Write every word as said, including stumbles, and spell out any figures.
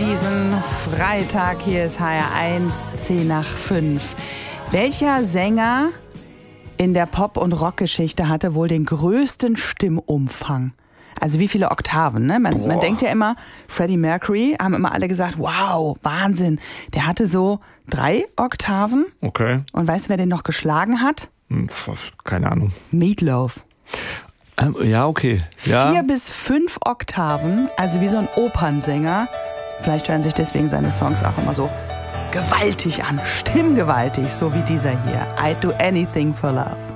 diesen Freitag. Hier ist H R eins, zehn nach fünf. Welcher Sänger in der Pop- und Rockgeschichte hatte wohl den größten Stimmumfang? Also wie viele Oktaven, ne? Man, man denkt ja immer, Freddie Mercury, haben immer alle gesagt, wow, Wahnsinn. Der hatte so drei Oktaven. Okay. Und weißt du, wer den noch geschlagen hat? Hm, keine Ahnung. Meatloaf. Ähm, ja, okay. Ja. Vier bis fünf Oktaven, also wie so ein Opernsänger. Vielleicht hören sich deswegen seine Songs auch immer so gewaltig an, stimmgewaltig, so wie dieser hier. I'd do anything for love.